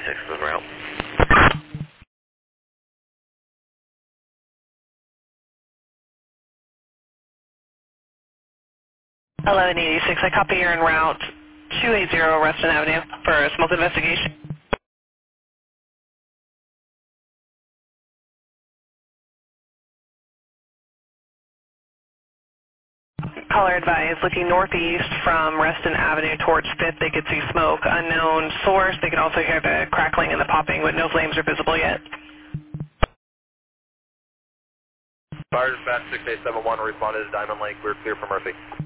86 is en route. Hello, 86. I copy you're en route 280 Reston Avenue for a smoke investigation. Caller advised, looking northeast from Reston Avenue towards 5th, they could see smoke. Unknown source. They could also hear the crackling and the popping, but no flames are visible yet. Fire dispatch 6871 responded to Diamond Lake. We're clear for Murphy.